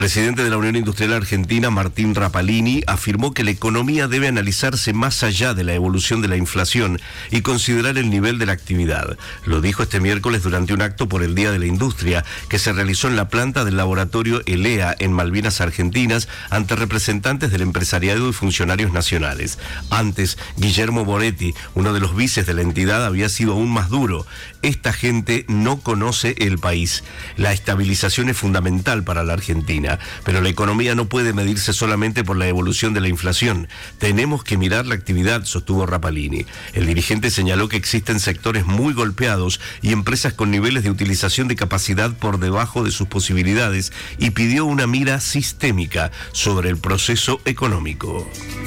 Presidente de la Unión Industrial Argentina, Martín Rapalini, afirmó que la economía debe analizarse más allá de la evolución de la inflación y considerar el nivel de la actividad. Lo dijo este miércoles durante un acto por el Día de la Industria que se realizó en la planta del laboratorio ELEA en Malvinas Argentinas ante representantes del empresariado y funcionarios nacionales. Antes, Guillermo Boretti, uno de los vices de la entidad, había sido aún más duro. Esta gente no conoce el país. La estabilización es fundamental para la Argentina. Pero la economía no puede medirse solamente por la evolución de la inflación. Tenemos que mirar la actividad, sostuvo Rapalini. El dirigente señaló que existen sectores muy golpeados y empresas con niveles de utilización de capacidad por debajo de sus posibilidades y pidió una mira sistémica sobre el proceso económico.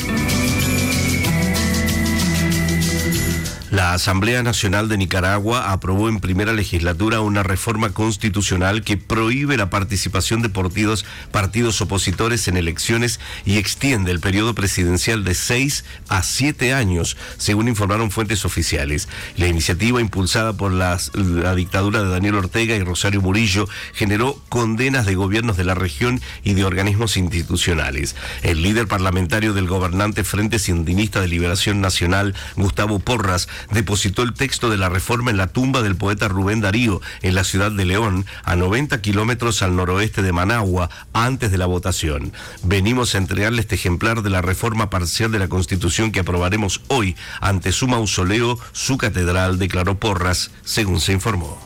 La Asamblea Nacional de Nicaragua aprobó en primera legislatura una reforma constitucional que prohíbe la participación de partidos opositores en elecciones y extiende el periodo presidencial de 6 a 7 años, según informaron fuentes oficiales. La iniciativa, impulsada por la dictadura de Daniel Ortega y Rosario Murillo, generó condenas de gobiernos de la región y de organismos institucionales. El líder parlamentario del gobernante Frente Sandinista de Liberación Nacional, Gustavo Porras, depositó el texto de la reforma en la tumba del poeta Rubén Darío, en la ciudad de León, a 90 kilómetros al noroeste de Managua, antes de la votación. Venimos a entregarle este ejemplar de la reforma parcial de la Constitución que aprobaremos hoy ante su mausoleo, su catedral, declaró Porras, según se informó.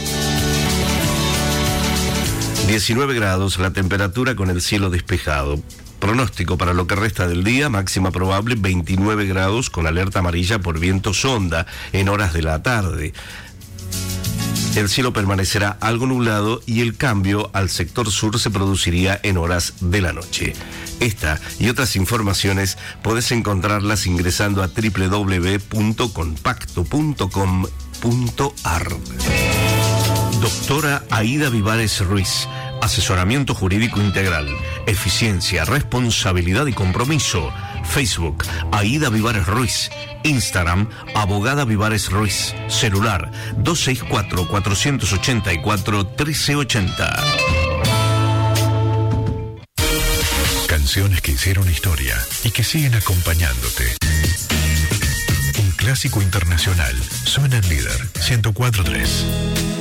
19 grados la temperatura con el cielo despejado. Pronóstico para lo que resta del día, máxima probable 29 grados con alerta amarilla por viento sonda en horas de la tarde. El cielo permanecerá algo nublado y el cambio al sector sur se produciría en horas de la noche. Esta y otras informaciones podés encontrarlas ingresando a www.compacto.com.ar. Doctora Aida Vivares Ruiz. Asesoramiento jurídico integral, eficiencia, responsabilidad y compromiso. Facebook, Aida Vivares Ruiz. Instagram, Abogada Vivares Ruiz. Celular, 264-484-1380. Canciones que hicieron historia y que siguen acompañándote. Un clásico internacional. Suena en Líder 104.3.